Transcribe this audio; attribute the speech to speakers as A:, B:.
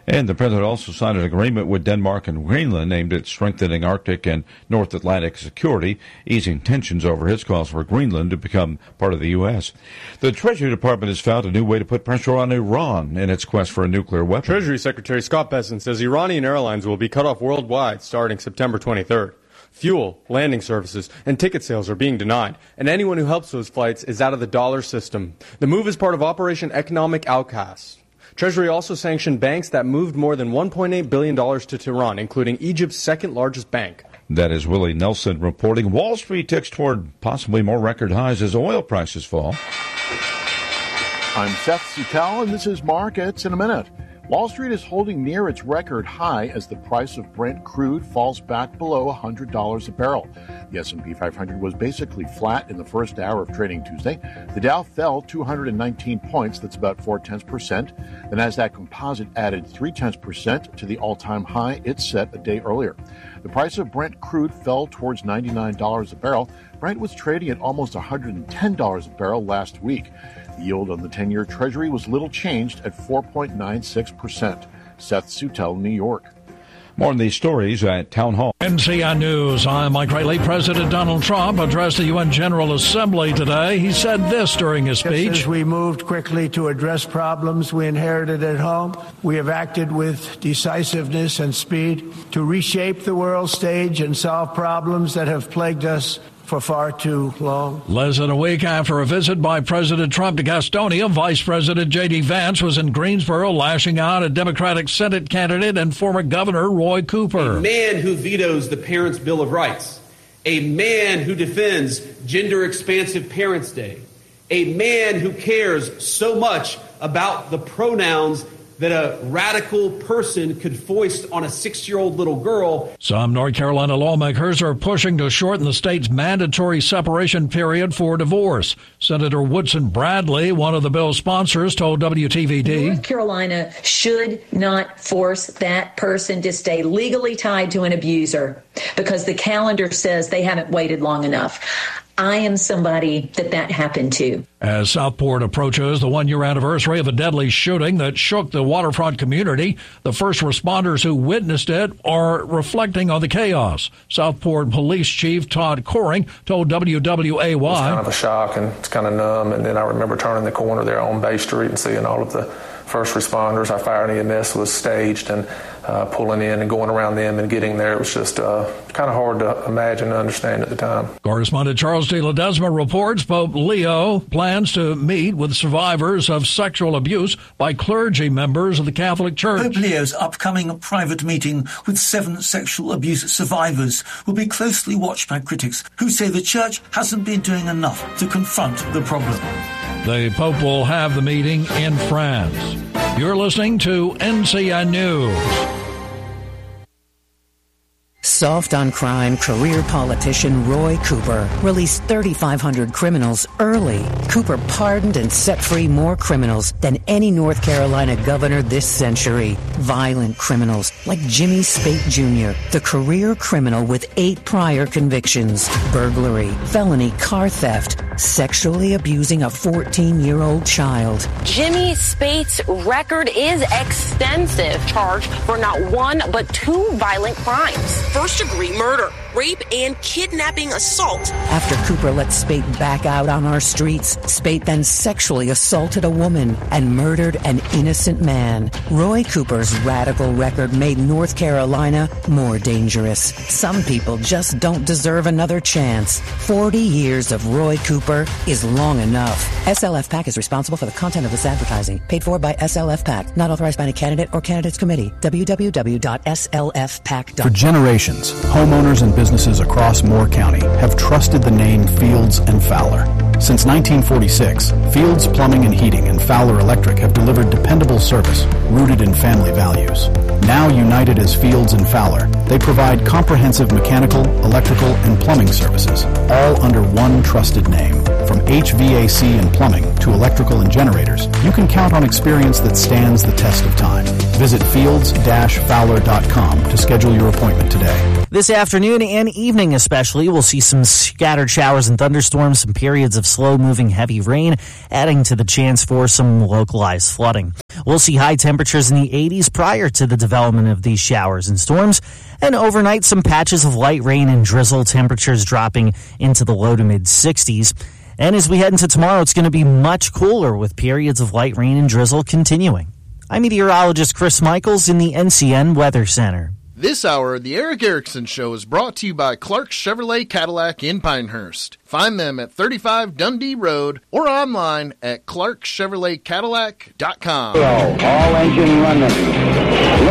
A: And the president also signed an agreement with Denmark and Greenland aimed at strengthening Arctic and North Atlantic security, easing tensions over his calls for Greenland to become part of the U.S. The Treasury Department has found a new way to put pressure on Iran in its quest for a nuclear weapon.
B: Treasury Secretary Scott Bessent says Iranian airlines will be cut off worldwide starting September 23rd. Fuel, landing services, and ticket sales are being denied, and anyone who helps those flights is out of the dollar system. The move is part of Operation Economic Outcast. Treasury also sanctioned banks that moved more than $1.8 billion to Tehran, including Egypt's second largest bank.
A: That is Willie Nelson reporting. Wall Street ticks toward possibly more record highs as oil prices fall.
C: I'm Seth Suttel, and this is Markets in a Minute. Wall Street is holding near its record high as the price of Brent crude falls back below $100 a barrel. The S&P 500 was basically flat in the first hour of trading Tuesday. The Dow fell 219 points, that's about 0.4%. The Nasdaq Composite added 0.3% to the all-time high it set a day earlier. The price of Brent crude fell towards $99 a barrel. Brent was trading at almost $110 a barrel last week. The yield on the 10-year Treasury was little changed at 4.96%. Seth Suttel, New York.
A: More on these stories at Town Hall.
D: NCI News. I'm Mike Rayleigh. President Donald Trump addressed the UN General Assembly today. He said this during his speech.
E: Just as we moved quickly to address problems we inherited at home, we have acted with decisiveness and speed to reshape the world stage and solve problems that have plagued us for far too long.
D: Less than a week after a visit by President Trump to Gastonia, Vice President J.D. Vance was in Greensboro lashing out at Democratic Senate candidate and former Governor Roy Cooper.
F: A man who vetoes the Parents' Bill of Rights. A man who defends gender-expansive Parents' Day. A man who cares so much about the pronouns that a radical person could foist on a 6-year-old little girl.
D: Some North Carolina lawmakers are pushing to shorten the state's mandatory separation period for divorce. Senator Woodson Bradley, one of the bill's sponsors, told WTVD.
G: North Carolina should not force that person to stay legally tied to an abuser because the calendar says they haven't waited long enough. I am somebody that happened to.
D: As Southport approaches the 1-year anniversary of a deadly shooting that shook the waterfront community, the first responders who witnessed it are reflecting on the chaos. Southport Police Chief Todd Coring told WWAY.
H: It was kind of a shock and it's kind of numb. And then I remember turning the corner there on Bay Street and seeing all of the first responders. Our fire and EMS was staged and pulling in and going around them and getting there. It was just kind of hard to imagine and understand at the time.
D: Correspondent Charles D. Ledesma reports Pope Leo plans to meet with survivors of sexual abuse by clergy members of the Catholic Church.
I: Pope Leo's upcoming private meeting with 7 sexual abuse survivors will be closely watched by critics who say the Church hasn't been doing enough to confront the problem.
D: The Pope will have the meeting in France. You're listening to NCI News.
J: Soft on crime career politician Roy Cooper released 3,500 criminals early. Cooper pardoned and set free more criminals than any North Carolina governor this century. Violent criminals like Jimmy Spate Jr., the career criminal with 8 prior convictions: burglary, felony car theft, sexually abusing a 14-year-old child.
K: Jimmy Spate's record is extensive, charged for not 1 but 2 violent crimes.
L: First-degree murder, rape, and kidnapping assault.
J: After Cooper let Spate back out on our streets, Spate then sexually assaulted a woman and murdered an innocent man. Roy Cooper's radical record made North Carolina more dangerous. Some people just don't deserve another chance. 40 years of Roy Cooper is long enough. SLF PAC is responsible for the content of this advertising. Paid for by SLF PAC. Not authorized by any candidate or candidates committee. www.slfpac.com.
M: For generations, homeowners and businesses across Moore County have trusted the name Fields and Fowler. Since 1946, Fields Plumbing and Heating and Fowler Electric have delivered dependable service rooted in family values. Now united as Fields and Fowler, they provide comprehensive mechanical, electrical, and plumbing services, all under one trusted name. From HVAC and plumbing to electrical and generators, you can count on experience that stands the test of time. Visit fields-fowler.com to schedule your appointment today.
N: This afternoon and evening especially, we'll see some scattered showers and thunderstorms, some periods of slow-moving heavy rain, adding to the chance for some localized flooding. We'll see high temperatures in the 80s prior to the development of these showers and storms, and overnight some patches of light rain and drizzle, temperatures dropping into the low to mid-60s. And as we head into tomorrow, it's going to be much cooler with periods of light rain and drizzle continuing. I'm meteorologist Chris Michaels in the NCN Weather Center.
O: This hour, the Eric Erickson Show is brought to you by Clark Chevrolet Cadillac in Pinehurst. Find them at 35 Dundee Road or online at clarkchevroletcadillac.com.
P: All engine running.